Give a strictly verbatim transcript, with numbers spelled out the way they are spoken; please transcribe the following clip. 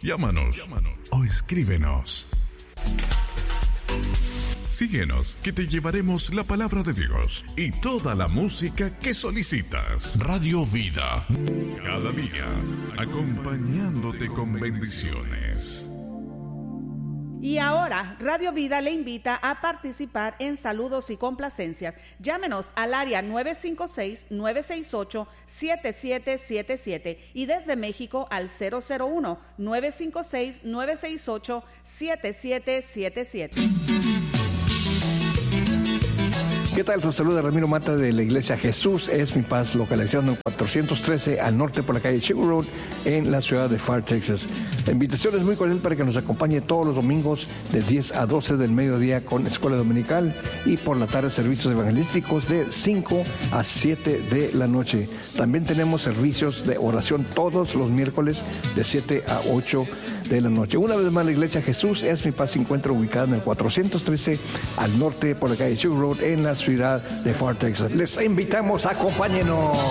Llámanos o escríbenos. Síguenos, que te llevaremos la palabra de Dios y toda la música que solicitas. Radio Vida. Cada día, acompañándote con bendiciones. Y ahora, Radio Vida le invita a participar en saludos y complacencias. Llámenos al área nueve cinco seis, nueve seis ocho, siete siete siete siete y desde México al cero cero uno, nueve cinco seis, nueve seis ocho, siete siete siete siete. ¿Qué tal? Te saluda Ramiro Mata de la Iglesia Jesús es mi paz, localizando en cuatrocientos trece al norte por la calle Sugar Road en la ciudad de Pharr, Texas. La invitación es muy cordial para que nos acompañe todos los domingos de diez a doce del mediodía con escuela dominical y por la tarde servicios evangelísticos de cinco a siete de la noche. También tenemos servicios de oración todos los miércoles de siete a ocho de la noche. Una vez más, la Iglesia Jesús es mi paz se encuentra ubicada en el cuatrocientos trece al norte por la calle Sugar Road en la ciudad de Pharr, Texas. Les invitamos, acompáñenos.